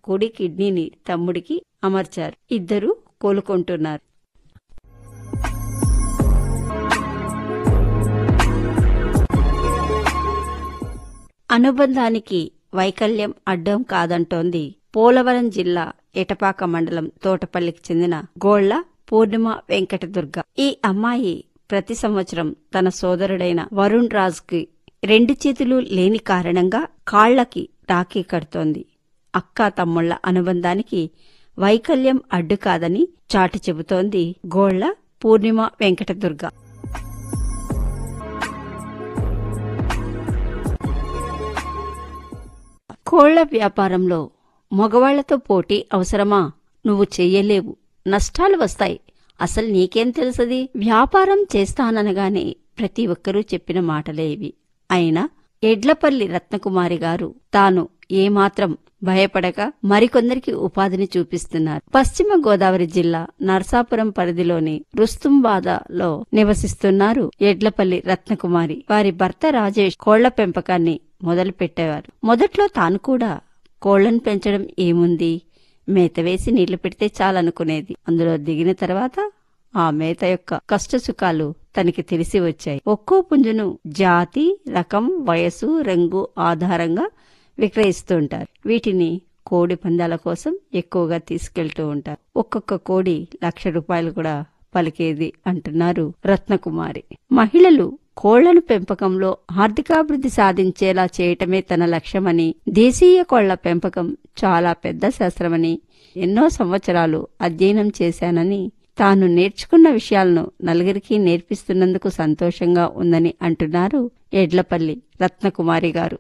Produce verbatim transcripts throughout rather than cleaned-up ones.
కుడి కిడ్నీని తమ్ముడికి అమర్చారు. ఇద్దరూ కోలుకుంటున్నారు. అనుబంధానికి వైకల్యం అడ్డం కాదంటోంది పోలవరం జిల్లా ఎటపాక మండలం తోటపల్లికి చెందిన గోళ్ల పూర్ణిమ వెంకటదుర్గ. ఈ అమ్మాయి ప్రతి సంవత్సరం తన సోదరుడైన వరుణ్ రాజ్కి రెండు చేతులు లేని కారణంగా కాళ్లకి రాఖీ కడుతోంది. అక్కా తమ్ముళ్ల అనుబంధానికి వైకల్యం అడ్డు కాదని చాటి చెబుతోంది గోళ్ల పూర్ణిమ వెంకటదుర్గ. కోళ్ల వ్యాపారంలో మగవాళ్లతో పోటీ అవసరమా? నువ్వు చెయ్యలేవు, నష్టాలు వస్తాయి, అసలు నీకేం తెలుసది? వ్యాపారం చేస్తాననగానే ప్రతి ఒక్కరూ చెప్పిన మాటలే ఇవి. అయినా ఎడ్లపల్లి రత్నకుమారి గారు తాను ఏమాత్రం భయపడక మరికొందరికి ఉపాధిని చూపిస్తున్నారు. పశ్చిమ గోదావరి జిల్లా నర్సాపురం పరిధిలోని రుస్తుంబాదలో నివసిస్తున్నారు ఎడ్లపల్లి రత్నకుమారి. వారి భర్త రాజేష్ కోళ్ల పెంపకాన్ని మొదలుపెట్టేవారు. మొదట్లో తాను కూడా కోళ్లను పెంచడం ఏముంది, మేత వేసి నీళ్లు పెడితే చాలనుకునేది. అందులో దిగిన తర్వాత ఆ మేత యొక్క కష్టసుఖాలు తనకి తెలిసి వచ్చాయి. ఒక్కో పుంజును జాతి, రకం, వయసు, రంగు ఆధారంగా విక్రయిస్తుంటారు. వీటిని కోడి పందాల కోసం ఎక్కువగా తీసుకెళ్తూ ఉంటారు. ఒక్కొక్క కోడి లక్ష రూపాయలు కూడా పలికేది అంటున్నారు రత్నకుమారి. మహిళలు కోళ్లను పెంపకంలో ఆర్థికాభివృద్ధి సాధించేలా చేయటమే తన లక్ష్యమని, దేశీయ కోళ్ల పెంపకం చాలా పెద్ద శాస్త్రమని, ఎన్నో సంవత్సరాలు అధ్యయనం చేశానని, తాను నేర్చుకున్న విషయాలను నలుగురికి నేర్పిస్తున్నందుకు సంతోషంగా ఉందని అంటున్నారు ఎడ్లపల్లి రత్నకుమారి గారు.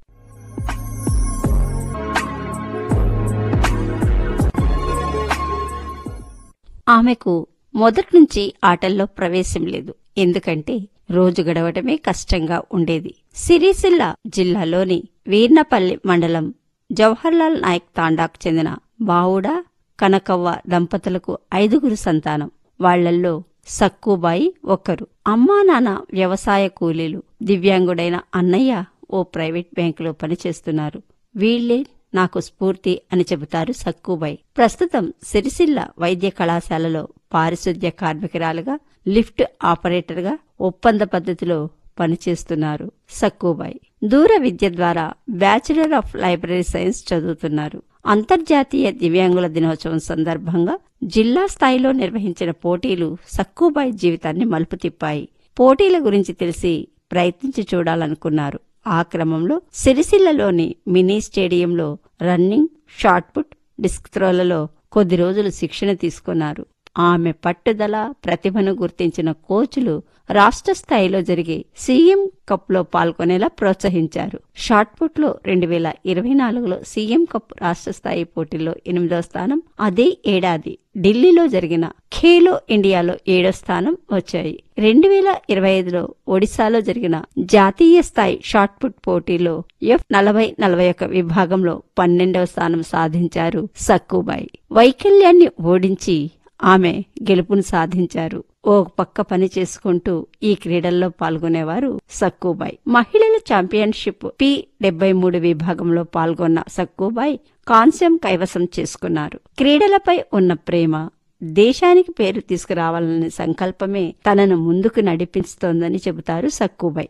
ఆమెకు మొదట్నుంచి ఆటల్లో ప్రవేశం లేదు. ఎందుకంటే రోజు గడవటమే కష్టంగా ఉండేది. సిరిసిల్ల జిల్లాలోని వీర్నపల్లి మండలం జవహర్లాల్ నాయక్ తాండాకు చెందిన బావుడ కనకవ్వ దంపతులకు ఐదుగురు సంతానం. వాళ్లల్లో సక్కుబాయి ఒక్కరు. అమ్మా నాన్న వ్యవసాయ కూలీలు. దివ్యాంగుడైన అన్నయ్య ఓ ప్రైవేట్ బ్యాంకులో పనిచేస్తున్నారు. వీళ్లే నాకు స్ఫూర్తి అని చెబుతారు సక్కుబాయి. ప్రస్తుతం సిరిసిల్ల వైద్య కళాశాలలో పారిశుద్ధ్య కార్మికురాలుగా, లిఫ్ట్ ఆపరేటర్గా ఒప్పంద పద్ధతిలో పనిచేస్తున్నారు సక్కుబాయి. దూర విద్య ద్వారా బ్యాచిలర్ ఆఫ్ లైబ్రరీ సైన్స్ చదువుతున్నారు. అంతర్జాతీయ దివ్యాంగుల దినోత్సవం సందర్భంగా జిల్లా స్థాయిలో నిర్వహించిన పోటీలు సక్కుబాయి జీవితాన్ని మలుపు తిప్పాయి. పోటీల గురించి తెలిసి ప్రయత్నించి చూడాలనుకున్నారు. ఆ క్రమంలో సిరిసిల్లలోని మినీ స్టేడియంలో రన్నింగ్, షాట్పుట్, డిస్క్ త్రోలలో కొద్ది రోజులు శిక్షణ తీసుకున్నారు. ఆమె పట్టుదల, ప్రతిభను గుర్తించిన కోచ్లు రాష్ట్ర స్థాయిలో జరిగే సీఎం కప్ లో పాల్గొనేలా ప్రోత్సహించారు. షాట్పుట్ లో రెండు వేల ఇరవై నాలుగులో సీఎం కప్ రాష్ట్ర స్థాయి పోటీల్లో ఎనిమిదో స్థానం, అదే ఏడాది ఢిల్లీలో జరిగిన ఖేలో ఇండియాలో ఏడో స్థానం వచ్చాయి. రెండు వేల ఇరవై ఐదులో ఒడిశాలో జరిగిన జాతీయ స్థాయి షాట్పుట్ పోటీలో ఎఫ్ నలభై నలభై ఒక్క విభాగంలో పన్నెండవ స్థానం సాధించారు సక్కుబాయి. వైకల్యాన్ని ఓడించి ఆమె గెలుపును సాధించారు. ఓ పక్క పని చేసుకుంటూ ఈ క్రీడల్లో పాల్గొనేవారు సక్కుబాయి. మహిళల ఛాంపియన్షిప్ పి డెబ్బై మూడు విభాగంలో పాల్గొన్న సక్కుబాయి కాంస్యం కైవసం చేసుకున్నారు. క్రీడలపై ఉన్న ప్రేమ, దేశానికి పేరు తీసుకురావాలనే సంకల్పమే తనను ముందుకు నడిపిస్తోందని చెబుతారు సక్కుబాయి.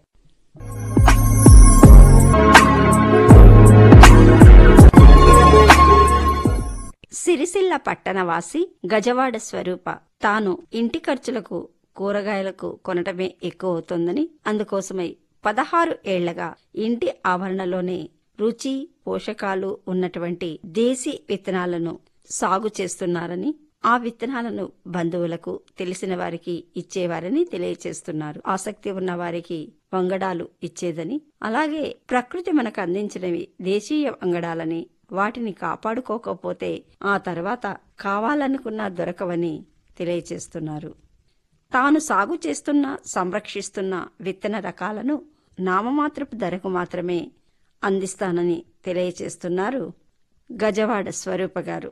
సిరిసిల్ల పట్టణవాసి గజవాడ స్వరూప తాను ఇంటి ఖర్చులకు కూరగాయలకు కొనటమే ఎక్కువ అవుతోందని, అందుకోసమై పదహారు ఏళ్లగా ఇంటి ఆవరణలోనే రుచి, పోషకాలు ఉన్నటువంటి దేశీ విత్తనాలను సాగు చేస్తున్నారని, ఆ విత్తనాలను బంధువులకు, తెలిసిన వారికి ఇచ్చేవారని తెలియచేస్తున్నారు. ఆసక్తి ఉన్న వారికి వంగడాలు ఇచ్చేదని, అలాగే ప్రకృతి మనకు అందించినవి దేశీయ వంగడాలని, వాటిని కాపాడుకోకపోతే ఆ తర్వాత కావాలనుకున్నా దొరకవని తెలియచేస్తున్నారు. తాను సాగు చేస్తున్న, సంరక్షిస్తున్న విత్తన రకాలను నామమాత్రపు ధరకు మాత్రమే అందిస్తానని తెలియచేస్తున్నారు గజవాడ స్వరూప గారు.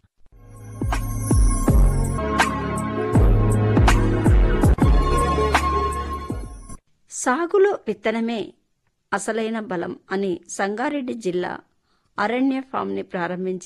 సాగులో విత్తనమే అసలైన బలం అని సంగారెడ్డి జిల్లా అరణ్య ఫామ్ ని ప్రారంభించి